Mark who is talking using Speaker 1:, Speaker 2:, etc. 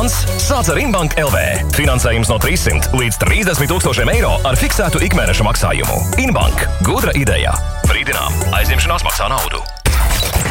Speaker 1: plāns? Sāc ar Inbank LV. Finansējums no 300 līdz 30 000 eiro ar fiksētu ikmēneša maksājumu. Inbank. Gudra ideja. Brīdinām. Aizņemšanās maksā naudu.